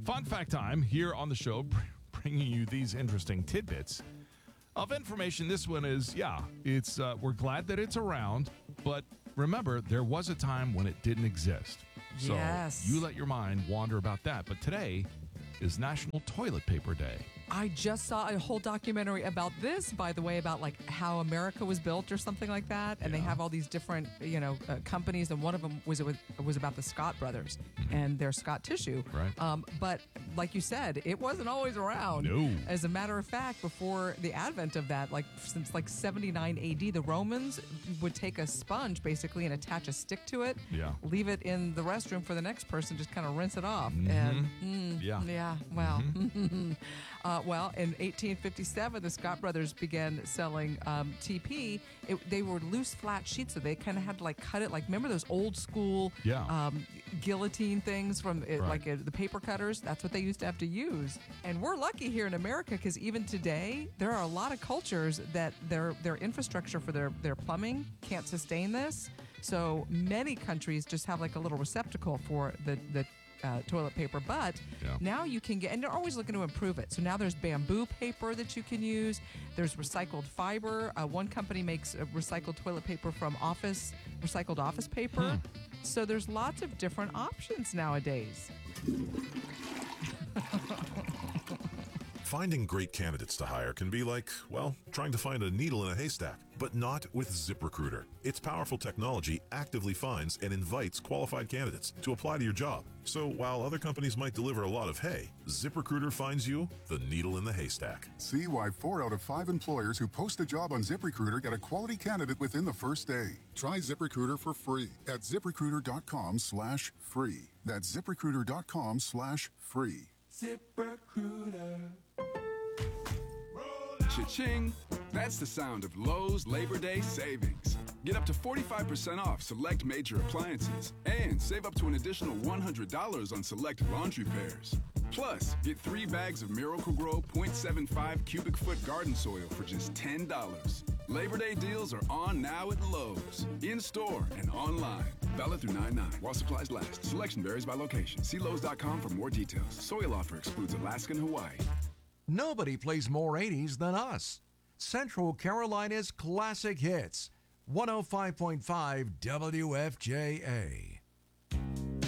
Fun fact time here on the show, bringing you these interesting tidbits of information. This one is, it's we're glad that it's around, but remember, there was a time when it didn't exist. So Yes. you let your mind wander about that. But today is National Toilet Paper Day. I just saw a whole documentary about this, by the way, about like how America was built or something like that. And they have all these different, companies. And one of them was about the Scott brothers and their Scott tissue. Right. But like you said, it wasn't always around. No. As a matter of fact, before the advent of that, like since like 79 AD, the Romans would take a sponge basically and attach a stick to it. Yeah. Leave it in the restroom for the next person, just kind of rinse it off. Well, well, in 1857, the Scott brothers began selling TP. They were loose, flat sheets, so they kind of had to like cut it. Like, remember those old school guillotine things from the paper cutters? That's what they used to have to use. And we're lucky here in America because even today, there are a lot of cultures that their infrastructure for their plumbing can't sustain this. So many countries just have like a little receptacle for the toilet paper, but now you can get, and they're always looking to improve it. So now there's bamboo paper that you can use. There's recycled fiber. One company makes recycled toilet paper from recycled office paper. So there's lots of different options nowadays. Finding great candidates to hire can be like, well, trying to find a needle in a haystack, but not with ZipRecruiter. Its powerful technology actively finds and invites qualified candidates to apply to your job. So while other companies might deliver a lot of hay, ZipRecruiter finds you the needle in the haystack. See why 4 out of 5 employers who post a job on ZipRecruiter get a quality candidate within the first day. Try ZipRecruiter for free at ZipRecruiter.com/free. That's ZipRecruiter.com/free. ZipRecruiter. Cha-ching! That's the sound of Lowe's Labor Day savings. Get up to 45% off select major appliances and save up to an additional $100 on select laundry pairs. Plus, get 3 bags of Miracle-Gro 0.75 cubic foot garden soil for just $10. Labor Day deals are on now at Lowe's, in-store and online. Valid through 9/9 while supplies last. Selection varies by location. See Lowe's.com for more details. Soil offer excludes Alaska and Hawaii. Nobody plays more 80s than us. Central Carolina's classic hits. 105.5 WFJA.